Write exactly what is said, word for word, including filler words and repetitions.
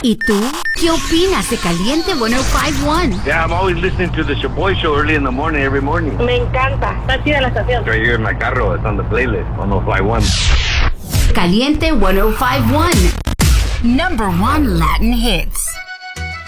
¿Y tú? ¿Qué opinas de Caliente ciento cinco punto uno? Yeah, I'm always listening to the Shaboy Show early in the morning, every morning. Me encanta. Está chida la estación. Right here in my carro. It's on the playlist, one oh five point one. Caliente ciento cinco punto uno. Number one Latin hits.